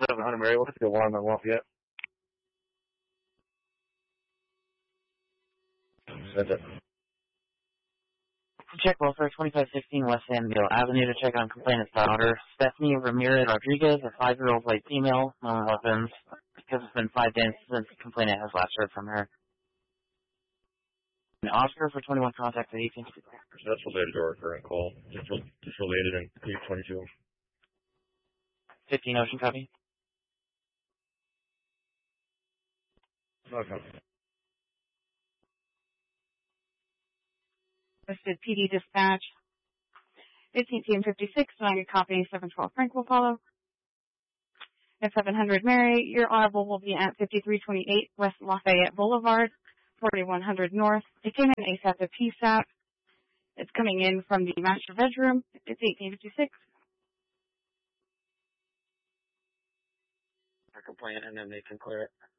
700 Mary, what's the alarm on Lafayette? That's it. Check welfare 2516 West Sandville Avenue to check on complainant's daughter, Stephanie Ramirez Rodriguez, a 5-year-old white female, known weapons, because it's been 5 days since the complainant has last heard from her. And Oscar for 21 contact at 18. That's related to our current call. Just related in 822. 15 Ocean copy. Okay. Listed PD dispatch. 15:56, 9 copy, 712 Frank will follow. At 700 Mary, your audible will be at 5328 West Lafayette Boulevard, 4100 North. It came in ASAP to PSAP. It's coming in from the master bedroom. It's 1856. Our complaint, and then they can clear it.